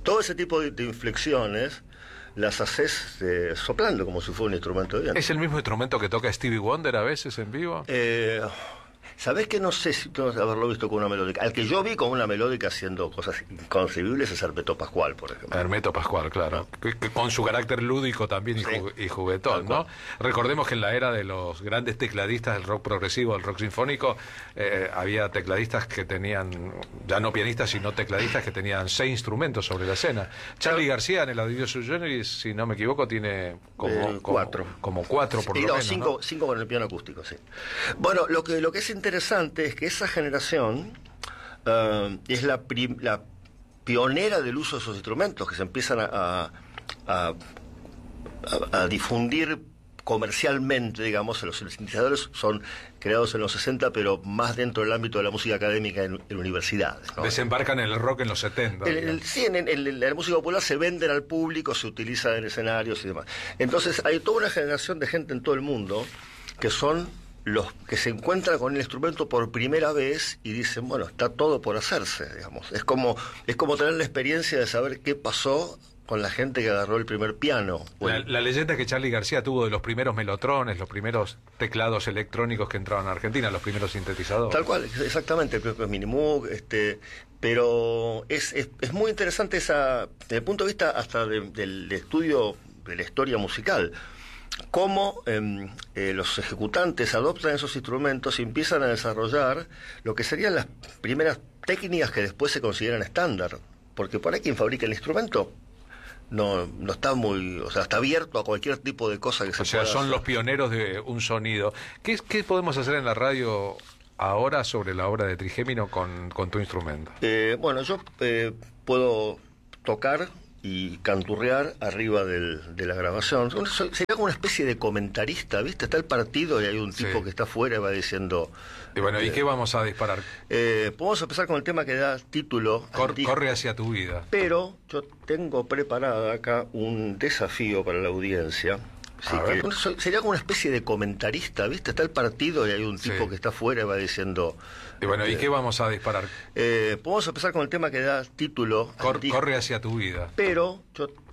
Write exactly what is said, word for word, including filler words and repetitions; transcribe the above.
todo ese tipo de, de inflexiones las haces eh, soplando como si fuera un instrumento de viento. ¿Es el mismo instrumento que toca Stevie Wonder a veces en vivo? Eh, ¿Sabés que no sé si tú haberlo visto con una melódica? Al que yo vi con una melódica haciendo cosas inconcebibles es Hermeto Pascual, por ejemplo. Hermeto Pascual, claro. Que, que con su carácter lúdico también y, Sí. ju y juguetón, ¿no? Recordemos que en la era de los grandes tecladistas del rock progresivo, del rock sinfónico, eh, había tecladistas que tenían, ya no pianistas, sino tecladistas que tenían seis instrumentos sobre la escena. Charly García en el Audio Sui Generis, si no me equivoco, tiene como, Eh, como cuatro. Como cuatro, por Sí, lo no, menos, cinco, ¿no? cinco con el piano acústico, sí. Bueno, lo que, lo que es interesante es que esa generación uh, es la, prim, la pionera del uso de esos instrumentos que se empiezan a, a, a, a, a difundir comercialmente, digamos. Los sintetizadores son creados en los sesenta, pero más dentro del ámbito de la música académica en, en universidades, ¿no? Desembarcan en el rock en los setenta. El, el, sí, en, en, en la música popular se venden al público, se utiliza en escenarios y demás. Entonces hay toda una generación de gente en todo el mundo que son los que se encuentran con el instrumento por primera vez y dicen, bueno, está todo por hacerse, digamos. Es como, es como tener la experiencia de saber qué pasó con la gente que agarró el primer piano. La, la leyenda que Charly García tuvo de los primeros melotrones, los primeros teclados electrónicos que entraban a Argentina, los primeros sintetizadores. Tal cual, exactamente, Minimoog, este, pero es, es, es muy interesante esa, desde el punto de vista hasta de, del estudio de la historia musical, cómo eh, eh, los ejecutantes adoptan esos instrumentos y empiezan a desarrollar lo que serían las primeras técnicas que después se consideran estándar, porque por ahí quien fabrica el instrumento no no está muy, o sea, está abierto a cualquier tipo de cosa que se O sea, pueda son hacer. los pioneros de un sonido. ¿Qué, qué podemos hacer en la radio ahora sobre la obra de Trigémino con, con tu instrumento? Eh, bueno, yo eh, puedo tocar y canturrear arriba del, de la grabación. Soy- Sería como una especie de comentarista, ¿viste? Está el partido y hay un tipo Sí. que está afuera y va diciendo... Y bueno, ¿y eh, qué vamos a disparar? eh, podemos empezar con el tema que da título al Cor- disco, corre hacia tu vida. pero yo tengo preparada acá un desafío para la audiencia. Sí, A que ver. soy- sería como una especie de comentarista, ¿viste? Está el partido y hay un tipo Sí. que está afuera y va diciendo... Y bueno, ¿y eh, qué vamos a disparar? eh, podemos empezar con el tema que da título al Cor- disco, corre hacia tu vida. pero yo